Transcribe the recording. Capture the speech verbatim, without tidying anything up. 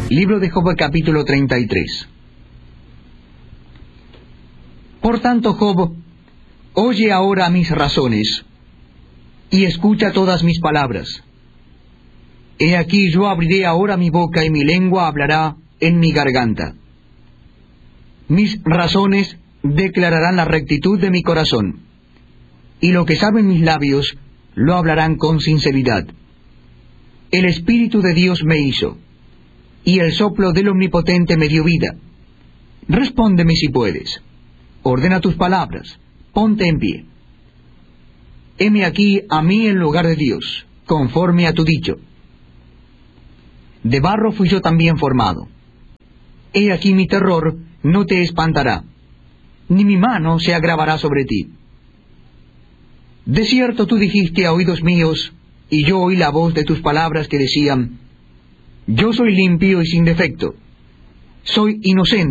Libro de Job, capítulo treinta y tres. Por tanto, Job, oye ahora mis razones, y escucha todas mis palabras. He aquí yo abriré ahora mi boca, y mi lengua hablará en mi garganta. Mis razones declararán la rectitud de mi corazón, y lo que saben mis labios lo hablarán con sinceridad. El Espíritu de Dios me hizo, y el soplo del Omnipotente me dio vida. Respóndeme si puedes. Ordena tus palabras. Ponte en pie. Heme aquí a mí en lugar de Dios, conforme a tu dicho. De barro fui yo también formado. He aquí mi terror no te espantará, ni mi mano se agravará sobre ti. De cierto tú dijiste a oídos míos, y yo oí la voz de tus palabras que decían: yo soy limpio y sin defecto, soy inocente.